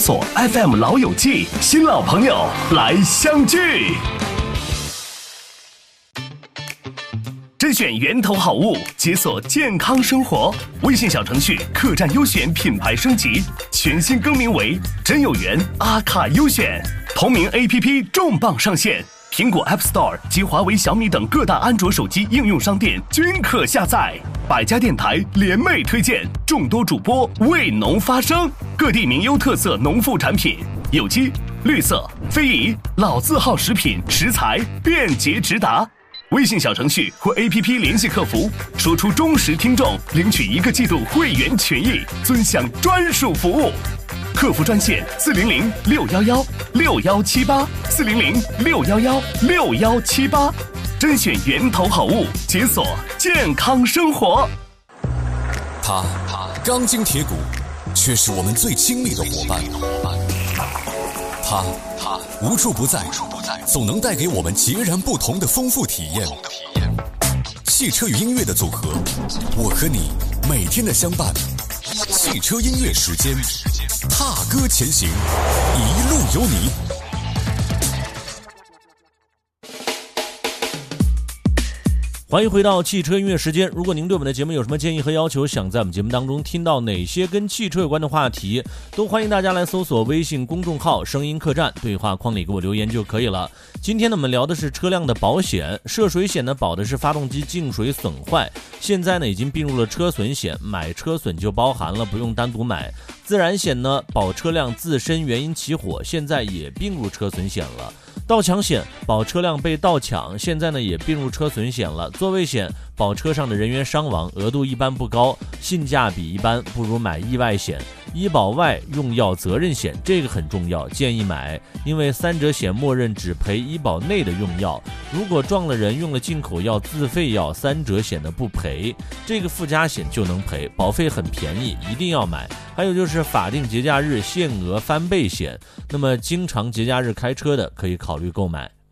索 FM 老友记，新老朋友来相聚。甄选源头好物，解锁健康生活。微信小程序客栈优选品牌升级，全新更名为真有缘阿卡优选。同名 APP 重磅上线，苹果 App Store 及华为、小米等各大安卓手机应用商店均可下载。百家电台联袂推荐，众多主播为农发声，各地名优特色农副产品，有机、绿色、非遗、老字号食品食材便捷直达。微信小程序或 APP 联系客服，说出忠实听众，领取1个季度会员权益，尊享专属服务。客服专线400-611-6178，400-611-6178，甄选源头好物，解锁健康生活。 他钢筋铁骨，却是我们最亲密的伙伴。他无处不在，总能带给我们截然不同的丰富体验。汽车与音乐的组合，我和你每天的相伴。汽车音乐时间，踏歌前行，一路有你。 欢迎回到汽车音乐时间。如果您对我们的节目有什么建议和要求，想在我们节目当中听到哪些跟汽车有关的话题，都欢迎大家来搜索微信公众号声音客栈，对话框里给我留言就可以了。今天呢，我们聊的是车辆的保险。涉水险呢，保的是发动机进水损坏，现在呢已经并入了车损险，买车损就包含了，不用单独买。自燃险呢，保车辆自身原因起火，现在也并入车损险了。盗抢险保车辆被盗抢，现在呢也并入车损险了。座位险保车上的人员伤亡，额度一般不高，性价比一般，不如买意外险。医保外用药责任险这个很重要，建议买，因为3者险默认只赔医保内的用药，如果撞了人用了进口药自费药，3者险的不赔，这个附加险就能赔，保费很便宜，一定要买。还有就是法定节假日限额翻倍险，那么经常节假日开车的可以考虑购买。